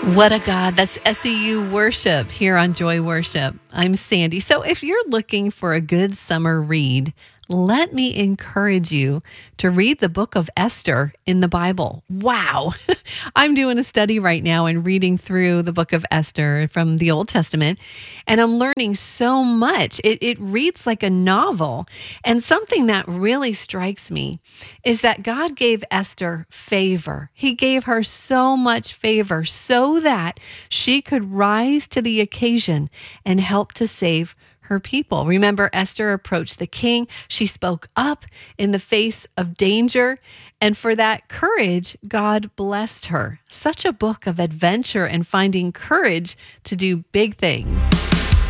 What a God. That's SEU Worship here on Joy Worship. I'm Sandy. So if you're looking for a good summer read, let me encourage you to read the book of Esther in the Bible. Wow. I'm doing a study right now and reading through the book of Esther from the Old Testament, and I'm learning so much. It reads like a novel. And something that really strikes me is that God gave Esther favor. He gave her so much favor so that she could rise to the occasion and help to save her people. Remember, Esther approached the king. She spoke up in the face of danger. And for that courage, God blessed her. Such a book of adventure and finding courage to do big things.